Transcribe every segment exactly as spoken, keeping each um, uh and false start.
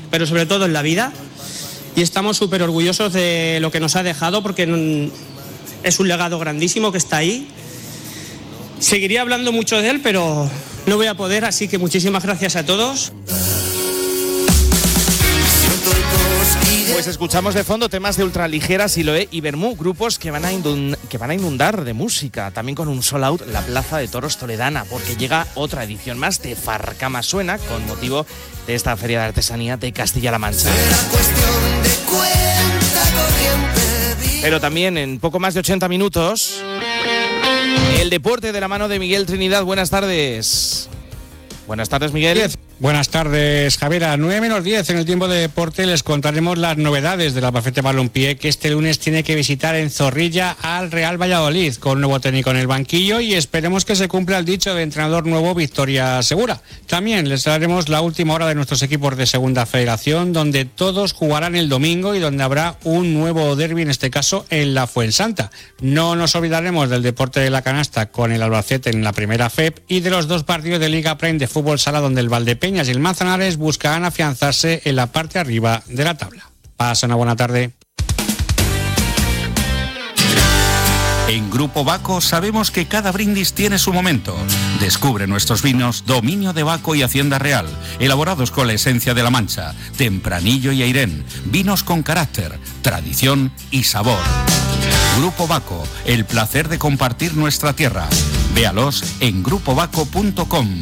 pero sobre todo en la vida. Y estamos súper orgullosos de lo que nos ha dejado, porque es un legado grandísimo que está ahí. Seguiría hablando mucho de él, pero no voy a poder, así que muchísimas gracias a todos. Pues escuchamos de fondo temas de Ultraligera, Siloé y Bermú, grupos que van, a indun- que van a inundar de música, también con un sold out la Plaza de Toros Toledana, porque llega otra edición más de Farcama Suena con motivo de esta Feria de Artesanía de Castilla-La Mancha. Pero también en poco más de ochenta minutos, el deporte de la mano de Miguel Trinidad. Buenas tardes. Buenas tardes, Miguel. Buenas tardes, Javier. A nueve menos diez en el tiempo de deporte les contaremos las novedades del Albacete Balompié, que este lunes tiene que visitar en Zorrilla al Real Valladolid con un nuevo técnico en el banquillo, y esperemos que se cumpla el dicho de entrenador nuevo, victoria segura. También les daremos la última hora de nuestros equipos de Segunda Federación, donde todos jugarán el domingo y donde habrá un nuevo derbi, en este caso en la Fuensanta. No nos olvidaremos del deporte de la canasta con el Albacete en la primera F E P y de los dos partidos de Liga Prem de fútbol sala, donde el Valdepeñas y el Manzanares buscarán afianzarse en la parte arriba de la tabla. Pasa una buena tarde. En Grupo Baco sabemos que cada brindis tiene su momento. Descubre nuestros vinos Dominio de Baco y Hacienda Real, elaborados con la esencia de La Mancha, Tempranillo y Airén, vinos con carácter, tradición y sabor. Grupo Baco, el placer de compartir nuestra tierra. Véalos en grupo baco punto com.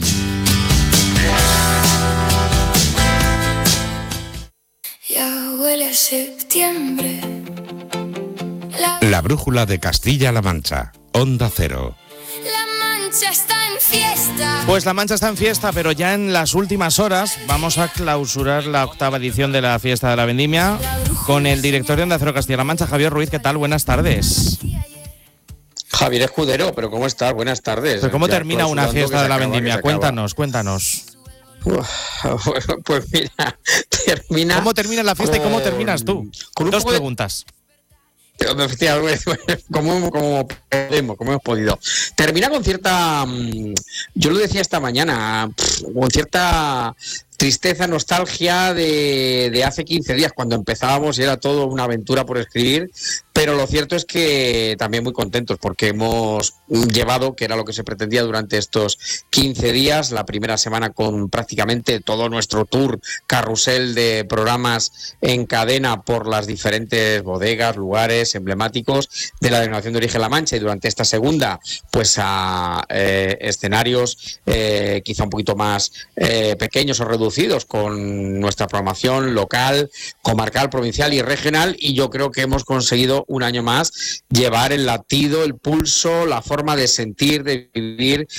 Ya huele a septiembre. La... La brújula de Castilla-La Mancha, Onda Cero. La Mancha está en fiesta. Pues La Mancha está en fiesta, pero ya en las últimas horas vamos a clausurar la octava edición de la Fiesta de la Vendimia con el director de Onda Cero Castilla-La Mancha, Javier Ruiz. ¿Qué tal? Buenas tardes. Javier Escudero, pero ¿cómo estás? Buenas tardes. ¿Pero cómo ya termina una fiesta de la acaba, Vendimia? Cuéntanos, cuéntanos. Uf, pues mira, termina... ¿Cómo termina la fiesta con, y cómo terminas tú? Con dos preguntas. Como, como podemos, como hemos podido. Termina con cierta... Yo lo decía esta mañana, con cierta... tristeza, nostalgia de, de hace quince días, cuando empezábamos y era todo una aventura por escribir, pero lo cierto es que también muy contentos porque hemos llevado, que era lo que se pretendía durante estos quince días, la primera semana con prácticamente todo nuestro tour carrusel de programas en cadena por las diferentes bodegas, lugares emblemáticos de la denominación de origen La Mancha, y durante esta segunda pues a eh, escenarios eh, quizá un poquito más eh, pequeños o reducidos, con nuestra programación local, comarcal, provincial y regional, y yo creo que hemos conseguido un año más llevar el latido, el pulso, la forma de sentir, de vivir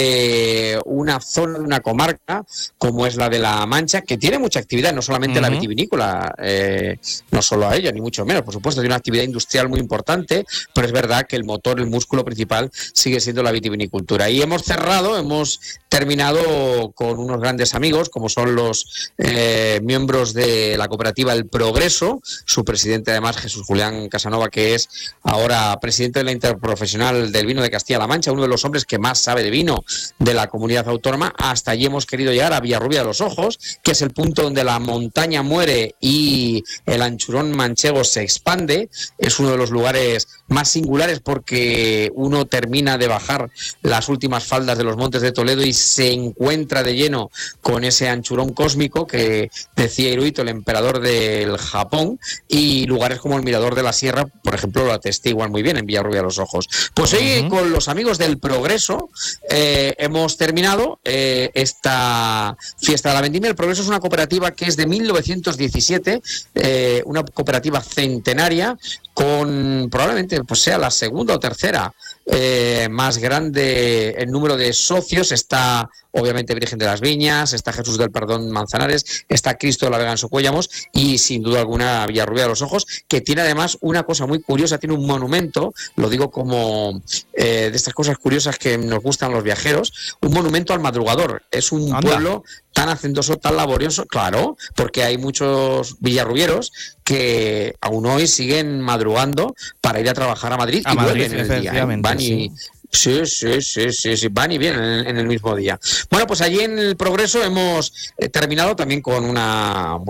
de una zona, de una comarca como es la de La Mancha, que tiene mucha actividad, no solamente uh-huh. la vitivinícola, eh, no solo a ella, ni mucho menos, por supuesto, tiene una actividad industrial muy importante, pero es verdad que el motor, el músculo principal sigue siendo la vitivinicultura. Y hemos cerrado, hemos terminado con unos grandes amigos, como son los eh, miembros de la cooperativa El Progreso, su presidente además Jesús Julián Casanova, que es ahora presidente de la Interprofesional del Vino de Castilla-La Mancha, uno de los hombres que más sabe de vino de la comunidad autónoma. Hasta allí hemos querido llegar, a Villarrubia de los Ojos, que es el punto donde la montaña muere y el anchurón manchego se expande. Es uno de los lugares más singulares porque uno termina de bajar las últimas faldas de los Montes de Toledo y se encuentra de lleno con ese anchurón cósmico que decía Hirohito, el emperador del Japón, y lugares como el Mirador de la Sierra, por ejemplo, lo atestiguan muy bien en Villarrubia de los Ojos. Pues hoy uh-huh. con los amigos del Progreso eh, hemos terminado eh, esta fiesta de la vendimia. El Progreso es una cooperativa que es de mil novecientos diecisiete, eh, una cooperativa centenaria con probablemente pues sea la segunda o tercera eh, más grande en número de socios. Está obviamente Virgen de las Viñas, está Jesús del Perdón Manzanares, está Cristo de la Vega en Socuéllamos y sin duda alguna Villarrubia de los Ojos, que tiene además una cosa muy curiosa, tiene un monumento, lo digo como eh, de estas cosas curiosas que nos gustan los viajeros, un monumento al madrugador. Es un Anda. pueblo tan hacendoso, tan laborioso, claro, porque hay muchos villarrubieros que aún hoy siguen madrugando para ir a trabajar a Madrid a y Madrid, vuelven en el día, ¿eh? Van y... Sí. Sí, sí, sí, sí, sí, van y vienen en, en el mismo día. Bueno, pues allí en el Progreso hemos eh, terminado también con una